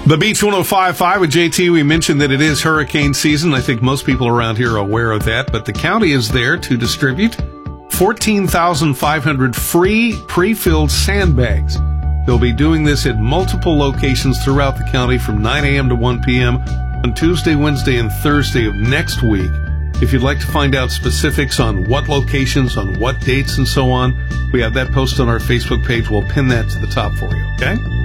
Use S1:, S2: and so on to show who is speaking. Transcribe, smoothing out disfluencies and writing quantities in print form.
S1: The Beach 105.5 with JT, we mentioned that it is hurricane season. I think most people around here are aware of that, but the county is there to distribute 14,500 free pre-filled sandbags. They'll be doing this at multiple locations throughout the county from 9 a.m. to 1 p.m. on Tuesday, Wednesday, and Thursday of next week. If you'd like to find out specifics on what locations, on what dates, and so on, we have that posted on our Facebook page. We'll pin that to the top for you, okay?